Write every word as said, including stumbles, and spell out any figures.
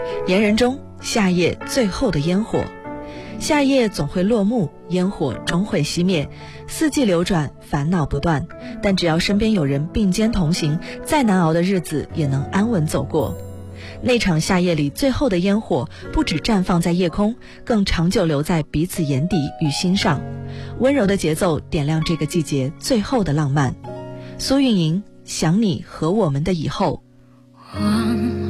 言人中，夏夜最后的烟火。夏夜总会落幕，烟火终会熄灭，四季流转，烦恼不断，但只要身边有人并肩同行，再难熬的日子也能安稳走过。那场夏夜里最后的烟火，不只绽放在夜空，更长久留在彼此眼底与心上。温柔的节奏点亮这个季节最后的浪漫。苏运莹，想你和我们的以后。